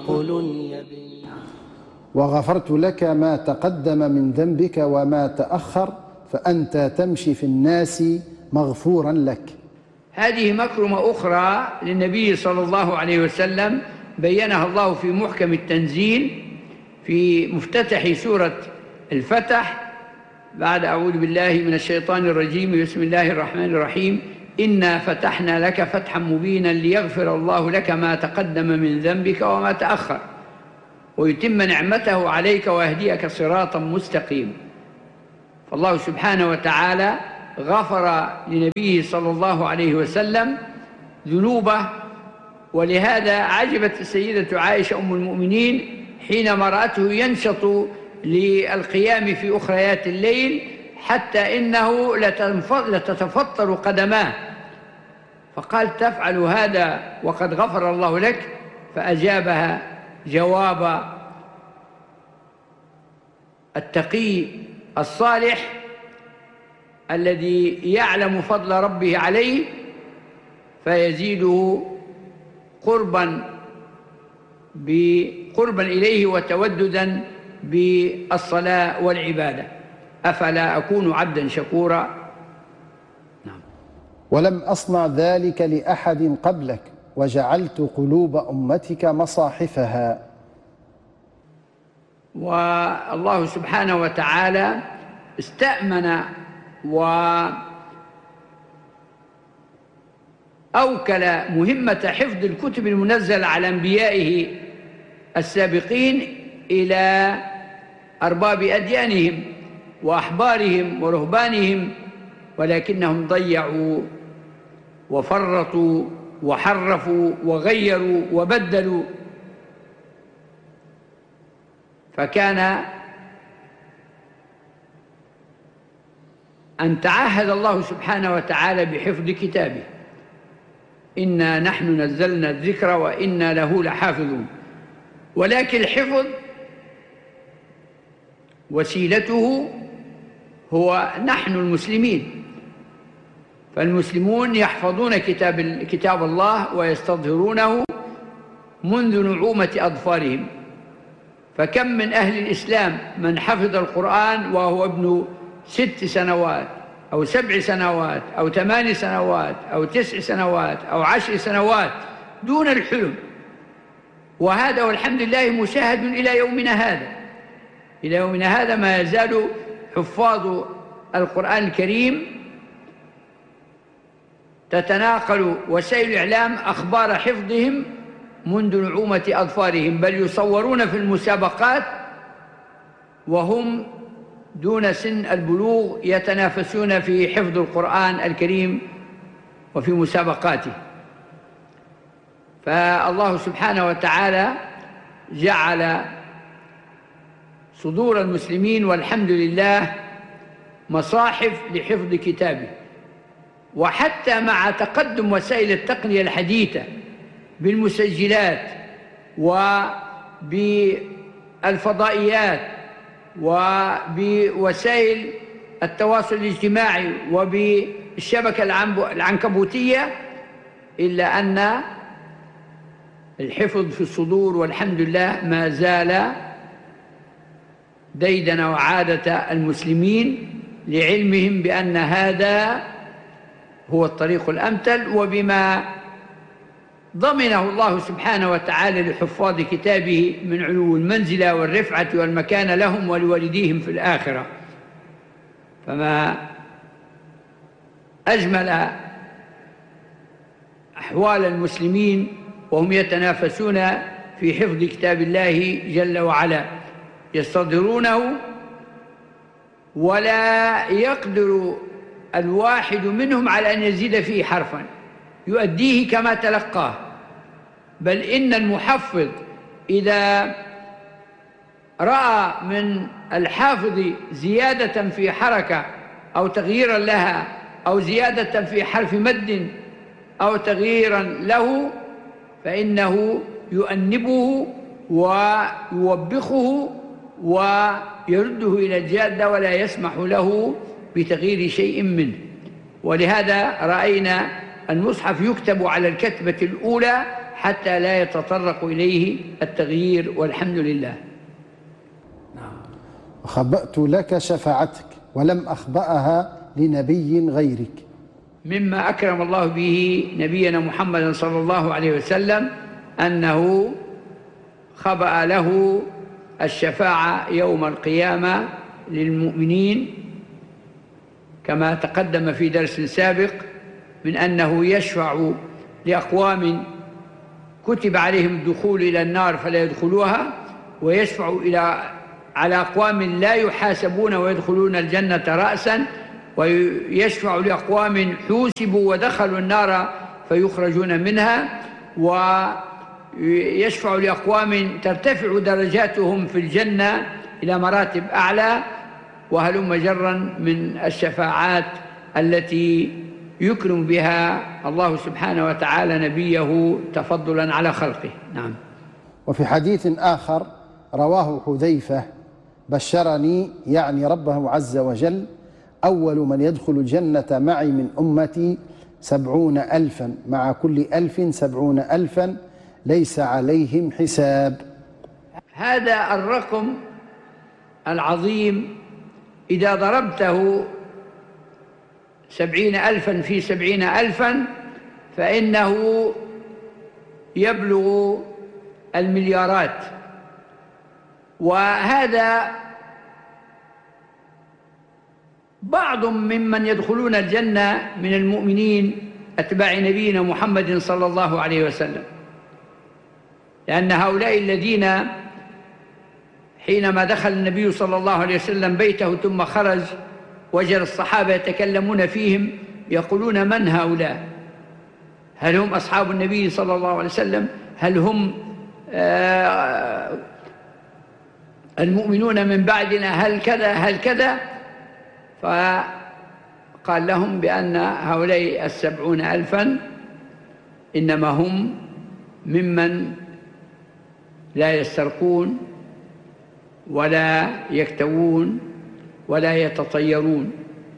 وغفرت لك ما تقدم من ذنبك وما تأخر فأنت تمشي في الناس مغفورا لك. هذه مكرمة أخرى للنبي صلى الله عليه وسلم بيّنها الله في محكم التنزيل في مفتتح سورة الفتح بعد أعوذ بالله من الشيطان الرجيم بسم الله الرحمن الرحيم إنا فتحنا لك فتحا مبينا ليغفر الله لك ما تقدم من ذنبك وما تأخر ويتم نعمته عليك ويهديك صراطا مستقيما. فالله سبحانه وتعالى غفر لنبيه صلى الله عليه وسلم ذنوبه، ولهذا عجبت السيدة عائشة أم المؤمنين حينما رأته ينشط للقيام في أخريات الليل حتى إنه لتتفطر قدماه، فقال تفعل هذا وقد غفر الله لك؟ فأجابها جواب التقي الصالح الذي يعلم فضل ربه عليه فيزيده قربا إليه وتوددا بالصلاة والعبادة. أفلا أكون عبدا شكورا؟ نعم. ولم أصنع ذلك لأحد قبلك وجعلت قلوب أمتك مصاحفها. والله سبحانه وتعالى استأمن وأوكل مهمة حفظ الكتب المنزلة على أنبيائه السابقين إلى أرباب أديانهم وأحبارهم ورهبانهم، ولكنهم ضيعوا وفرطوا وحرفوا وغيروا وبدلوا، فكان أن تعهد الله سبحانه وتعالى بحفظ كتابه إنا نحن نزلنا الذكر وإنا له لحافظون. ولكن الحفظ وسيلته هو نحن المسلمين، فالمسلمون يحفظون كتاب الله ويستظهرونه منذ نعومة أظفارهم. فكم من أهل الإسلام من حفظ القرآن وهو ابن 6 سنوات أو 7 سنوات أو 8 سنوات أو 9 سنوات أو 10 سنوات دون الحلم، وهذا والحمد لله مشاهد إلى يومنا هذا. إلى يومنا هذا ما يزال حفاظ القرآن الكريم تتناقل وسائل الإعلام أخبار حفظهم منذ نعومة أظفارهم، بل يصورون في المسابقات وهم دون سن البلوغ يتنافسون في حفظ القرآن الكريم وفي مسابقاته. فالله سبحانه وتعالى جعل صدور المسلمين والحمد لله مصاحف لحفظ كتابه. وحتى مع تقدم وسائل التقنية الحديثة بالمسجلات وبالفضائيات وبوسائل التواصل الاجتماعي وبالشبكة العنكبوتية، إلا أن الحفظ في الصدور والحمد لله ما زال ديدن وعادة المسلمين لعلمهم بأن هذا هو الطريق الأمثل، وبما ضمنه الله سبحانه وتعالى لحفاظ كتابه من علو المنزلة والرفعة والمكانة لهم ولوالديهم في الآخرة. فما أجمل أحوال المسلمين وهم يتنافسون في حفظ كتاب الله جل وعلا، يستظهرونه ولا يقدر الواحد منهم على أن يزيد فيه حرفا يؤديه كما تلقاه، بل إن المحفظ إذا رأى من الحافظ زيادة في حركة أو تغييرا لها أو زيادة في حرف مد أو تغييرا له فإنه يؤنبه ويوبخه ويرده إلى الجادة ولا يسمح له بتغيير شيء منه. ولهذا رأينا المصحف يكتب على الكتبة الأولى حتى لا يتطرق إليه التغيير، والحمد لله. وخبأت لك شفاعتك ولم أخبأها لنبي غيرك. مما أكرم الله به نبينا محمد صلى الله عليه وسلم أنه خبأ له الشفاعة يوم القيامة للمؤمنين، كما تقدم في درس سابق من أنه يشفع لأقوام كتب عليهم الدخول إلى النار فلا يدخلوها، ويشفع على أقوام لا يحاسبون ويدخلون الجنة رأسا، ويشفع لأقوام حوسبوا ودخلوا النار فيخرجون منها، ويشفع لأقوام ترتفع درجاتهم في الجنة إلى مراتب أعلى، وهلم جرا من الشفاعات التي يكرم بها الله سبحانه وتعالى نبيه تفضلا على خلقه. نعم. وفي حديث آخر رواه حذيفة: بشرني يعني ربه عز وجل: أول من يدخل الجنة معي من أمتي 70,000، مع كل 1000 70,000 ليس عليهم حساب. هذا الرقم العظيم إذا ضربته 70,000 في 70,000 فإنه يبلغ المليارات. وهذا بعض ممن يدخلون الجنة من المؤمنين أتباع نبينا محمد صلى الله عليه وسلم، لأن هؤلاء الذين حينما دخل النبي صلى الله عليه وسلم بيته ثم خرج وجد الصحابة يتكلمون فيهم يقولون: من هؤلاء؟ هل هم أصحاب النبي صلى الله عليه وسلم؟ هل هم المؤمنون من بعدنا؟ هل كذا هل كذا؟ فقال لهم بأن هؤلاء 70,000 إنما هم ممن لا يسترقون ولا يكتوون ولا يتطيرون.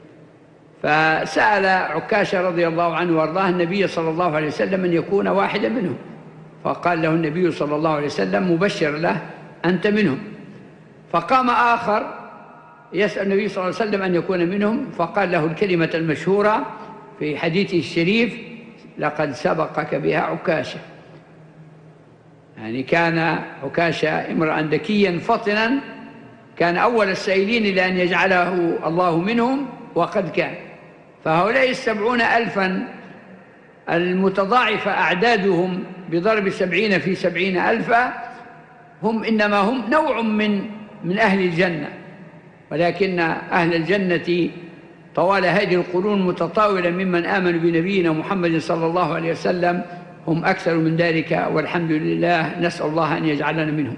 فسأل عكاشة رضي الله عنه وارضاه النبي صلى الله عليه وسلم أن يكون واحدا منهم، فقال له النبي صلى الله عليه وسلم: مبشر له، أنت منهم. فقام آخر يسأل النبي صلى الله عليه وسلم أن يكون منهم، فقال له الكلمة المشهورة في حديثه الشريف: لقد سبقك بها عكاشة. يعني كان عكاشة امرأ ذكيا فطنا، كان أول السائلين إلى أن يجعله الله منهم، وقد كان. فهؤلاء 70,000 المتضاعفة أعدادهم بضرب 70 في 70,000 هم إنما هم نوع من أهل الجنة، ولكن أهل الجنة طوال هذه القرون متطاولة ممن آمنوا بنبينا محمد صلى الله عليه وسلم هم أكثر من ذلك، والحمد لله، نسأل الله أن يجعلنا منهم.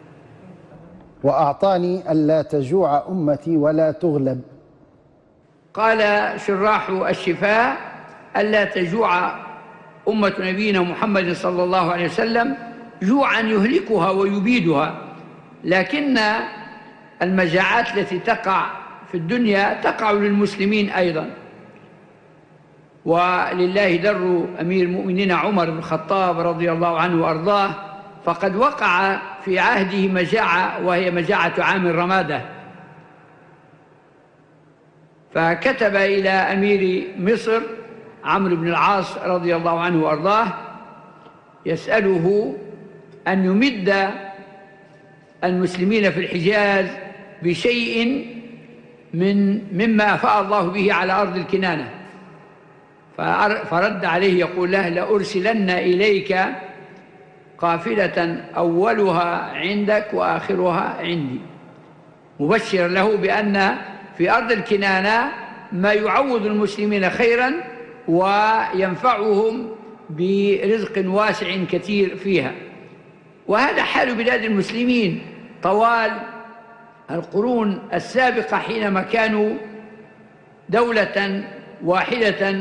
وأعطاني ألا تجوع أمتي ولا تغلب. قال شراح الشفاء: ألا تجوع أمة نبينا محمد صلى الله عليه وسلم جوعا يهلكها ويبيدها، لكن المجاعات التي تقع في الدنيا تقع للمسلمين أيضا. ولله در أمير المؤمنين عمر بن الخطاب رضي الله عنه وأرضاه، فقد وقع في عهده مجاعة، وهي مجاعة عام الرمادة، فكتب إلى أمير مصر عمرو بن العاص رضي الله عنه وأرضاه يسأله أن يمد المسلمين في الحجاز بشيء مما أفاء الله به على أرض الكنانة. فرد عليه يقول له: لأرسلن إليك قافلة أولها عندك وآخرها عندي، مبشر له بأن في أرض الكنانة ما يعوض المسلمين خيرا وينفعهم برزق واسع كثير فيها. وهذا حال بلاد المسلمين طوال القرون السابقة، حينما كانوا دولة واحدة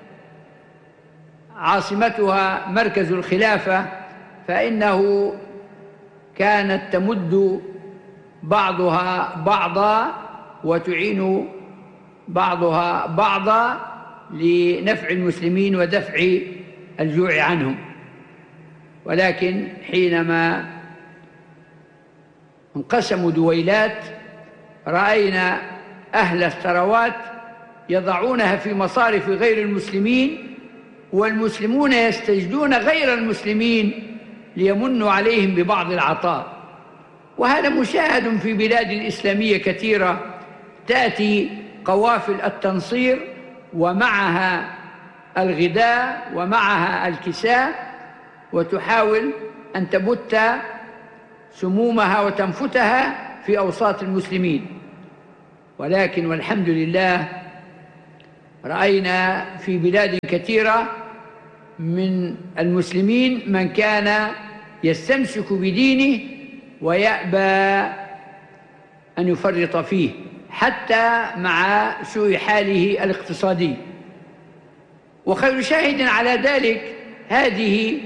عاصمتها مركز الخلافة، فإنه كانت تمد بعضها بعضا وتعين بعضها بعضا لنفع المسلمين ودفع الجوع عنهم. ولكن حينما انقسموا دويلات رأينا أهل الثروات يضعونها في مصارف غير المسلمين، والمسلمون يستجدون غير المسلمين ليمنوا عليهم ببعض العطاء. وهذا مشاهد في بلاد إسلامية كثيرة، تأتي قوافل التنصير ومعها الغذاء ومعها الكساء، وتحاول أن تبت سمومها وتنفتها في أوساط المسلمين. ولكن والحمد لله رأينا في بلاد كثيرة من المسلمين من كان يستمسك بدينه ويأبى أن يفرط فيه حتى مع سوء حاله الاقتصادي. وخير شاهد على ذلك هذه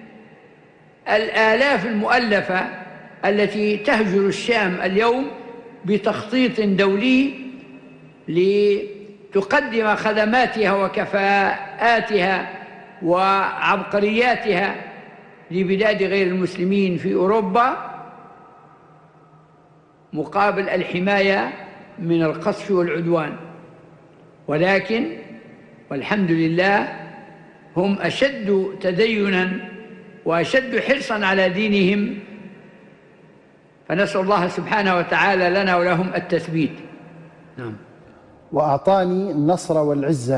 الآلاف المؤلفة التي تهجر الشام اليوم بتخطيط دولي لتقدم خدماتها وكفاءاتها وعبقرياتها لبلاد غير المسلمين في أوروبا مقابل الحماية من القصف والعدوان. ولكن والحمد لله هم أشد تديناً وأشد حرصاً على دينهم، فنسأل الله سبحانه وتعالى لنا ولهم التثبيت. نعم. وأعطاني النصر والعزة،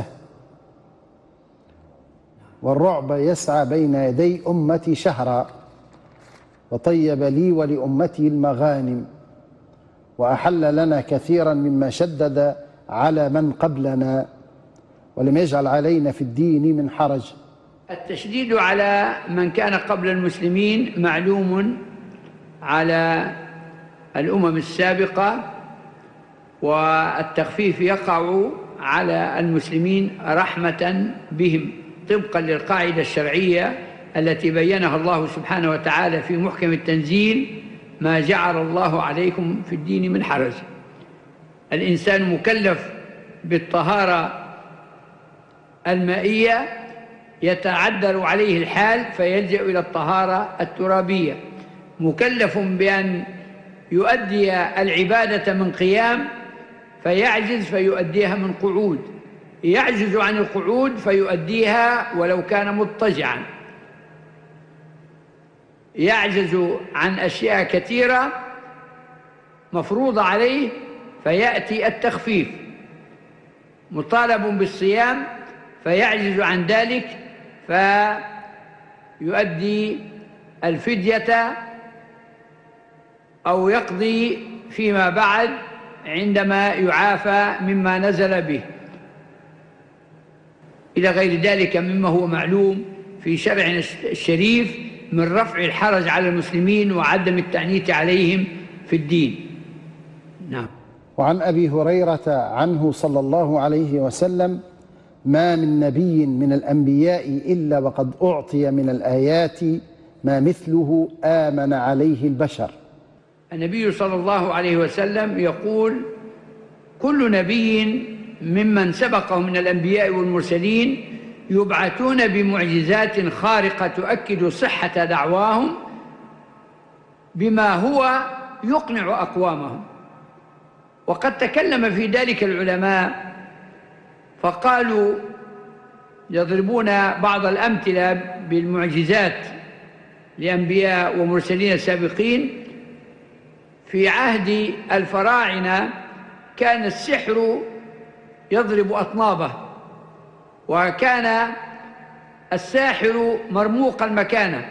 والرعب يسعى بين يدي أمتي شهرا، وطيب لي ولأمتي المغانم، وأحل لنا كثيرا مما شدد على من قبلنا، ولم يجعل علينا في الدين من حرج. التشديد على من كان قبل المسلمين معلوم على الأمم السابقة، والتخفيف يقع على المسلمين رحمة بهم طبقا للقاعدة الشرعية التي بينها الله سبحانه وتعالى في محكم التنزيل: ما جعل الله عليكم في الدين من حرج. الإنسان مكلف بالطهارة المائية، يتعذر عليه الحال فيلجأ إلى الطهارة الترابية. مكلف بأن يؤدي العبادة من قيام فيعجز فيؤديها من قعود، يعجز عن القعود فيؤديها ولو كان مضطجعا، يعجز عن أشياء كثيرة مفروضة عليه فيأتي التخفيف، مطالب بالصيام فيعجز عن ذلك فيؤدي الفدية أو يقضي فيما بعد عندما يعافى مما نزل به، إلى غير ذلك مما هو معلوم في شرعنا الشريف من رفع الحرج على المسلمين وعدم التعنيت عليهم في الدين. نعم. وعن أبي هريرة عنه صلى الله عليه وسلم: ما من نبي من الأنبياء إلا وقد أعطي من الآيات ما مثله آمن عليه البشر. النبي صلى الله عليه وسلم يقول: كل نبي ممن سبقه من الأنبياء والمرسلين يبعثون بمعجزات خارقة تؤكد صحة دعواهم بما هو يقنع أقوامهم. وقد تكلم في ذلك العلماء فقالوا، يضربون بعض الأمثلة بالمعجزات لأنبياء ومرسلين السابقين. في عهد الفراعنة كان السحر يضرب أطنابه، وكان الساحر مرموق المكانة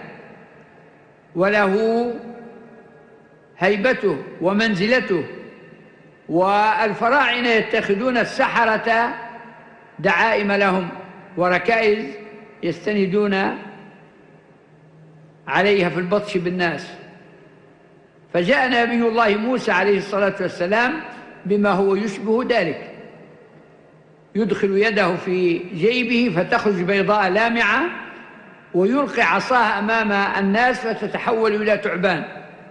وله هيبته ومنزلته، والفراعنة يتخذون السحرة دعائم لهم وركائز يستندون عليها في البطش بالناس. فجاء نبي الله موسى عليه الصلاة والسلام بما هو يشبه ذلك، يدخل يده في جيبه فتخرج بيضاء لامعة ويلقي عصاه أمام الناس فتتحول إلى ثعبان.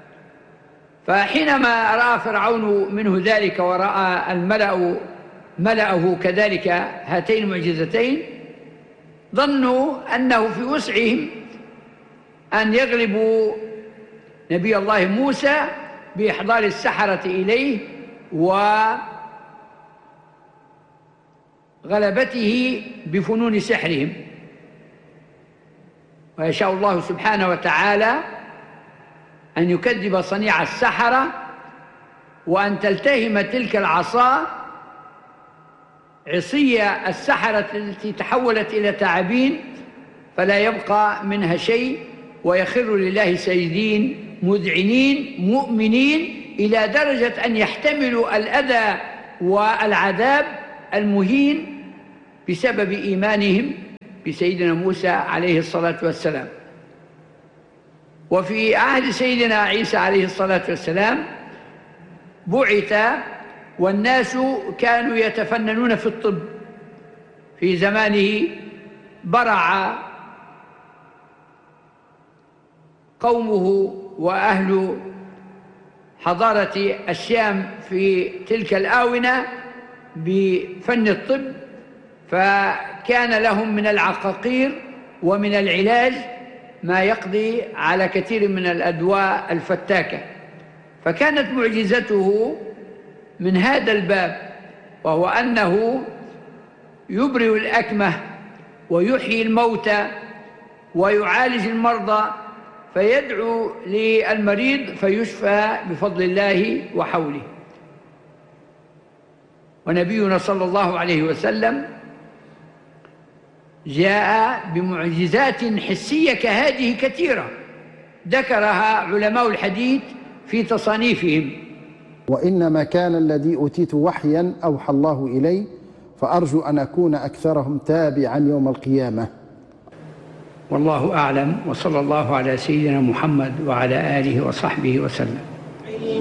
فحينما رأى فرعون منه ذلك ورأى الملأ ملأه كذلك هاتين المعجزتين، ظنوا أنه في وسعهم أن يغلبوا نبي الله موسى بإحضار السحرة إليه وغلبته بفنون سحرهم. ويشاء الله سبحانه وتعالى أن يكذب صنيع السحرة وأن تلتهم تلك العصا عصي السحرة التي تحولت إلى تعابين فلا يبقى منها شيء، ويخر لله ساجدين مذعنين مؤمنين إلى درجة أن يحتملوا الأذى والعذاب المهين بسبب إيمانهم بسيدنا موسى عليه الصلاة والسلام. وفي عهد سيدنا عيسى عليه الصلاة والسلام بعث، والناس كانوا يتفننون في الطب. في زمانه برع قومه وأهل حضارة الشام في تلك الآونة بفن الطب، فكان لهم من العقاقير ومن العلاج ما يقضي على كثير من الأدواء الفتاكة. فكانت معجزته من هذا الباب، وهو أنه يبرئ الأكمه ويحيي الموتى ويعالج المرضى، فيدعو للمريض فيشفى بفضل الله وحوله. ونبينا صلى الله عليه وسلم جاء بمعجزات حسية كهذه كثيرة ذكرها علماء الحديث في تصانيفهم. وإنما كان الذي أوتيت وحيا أوحى الله إلي، فأرجو أن أكون أكثرهم تابعا يوم القيامة. والله أعلم، وصلى الله على سيدنا محمد وعلى آله وصحبه وسلم.